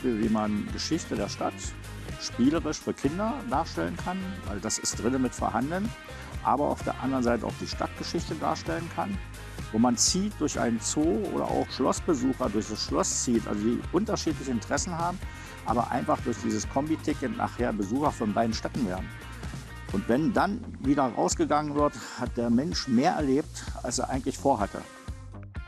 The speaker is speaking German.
Beispiel, wie man Geschichte der Stadt spielerisch für Kinder darstellen kann, weil das ist drinnen mit vorhanden, aber auf der anderen Seite auch die Stadtgeschichte darstellen kann, wo man zieht durch einen Zoo oder auch Schlossbesucher durch das Schloss zieht, also die unterschiedliche Interessen haben, aber einfach durch dieses Kombi-Ticket nachher Besucher von beiden Städten werden. Und wenn dann wieder rausgegangen wird, hat der Mensch mehr erlebt, als er eigentlich vorhatte.